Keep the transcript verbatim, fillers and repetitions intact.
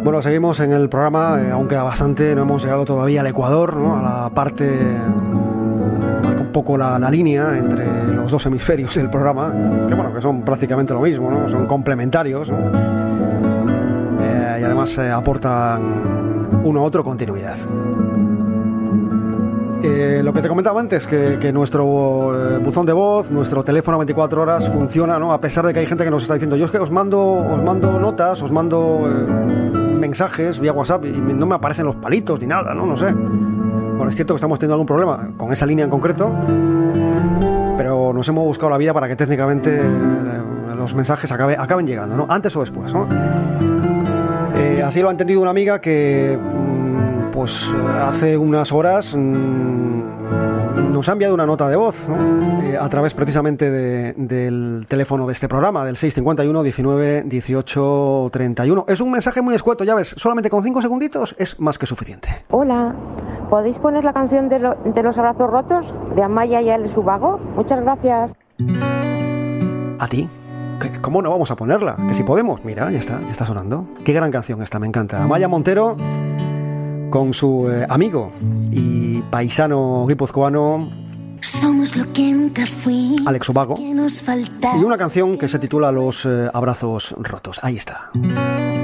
Bueno, seguimos en el programa, eh, aún queda bastante, no hemos llegado todavía al Ecuador, ¿no? A la parte, marca un poco la, la línea entre los dos hemisferios del programa, que bueno, que son prácticamente lo mismo, ¿no? Son complementarios, ¿no? Eh, y además eh, aportan uno a otro continuidad. Eh, lo que te comentaba antes, que, que nuestro eh, buzón de voz, nuestro teléfono veinticuatro horas funciona, ¿no? A pesar de que hay gente que nos está diciendo, yo es que os mando, os mando notas, os mando eh, mensajes vía WhatsApp y no me aparecen los palitos ni nada, ¿no? No sé. Bueno, es cierto que estamos teniendo algún problema con esa línea en concreto, pero nos hemos buscado la vida para que técnicamente eh, los mensajes acabe, acaben llegando, ¿no? Antes o después, ¿no? Eh, así lo ha entendido una amiga que... pues hace unas horas mmm, nos ha enviado una nota de voz, ¿no? eh, a través precisamente de, del teléfono de este programa, del seis cincuenta y uno, diecinueve, dieciocho, treinta y uno. Es un mensaje muy escueto, ya ves, solamente con cinco segunditos es más que suficiente. Hola, ¿podéis poner la canción de, lo, de los abrazos rotos de Amaya y Ale Subago? Muchas gracias. ¿A ti? ¿Cómo no vamos a ponerla? Que si podemos, mira, ya está, ya está sonando. Qué gran canción esta, me encanta. Amaya Montero con su eh, amigo y paisano guipuzcoano Somos lo que nunca fui, Alex Ubago, que nos falta. y una canción que se titula Los eh, abrazos rotos. Ahí está.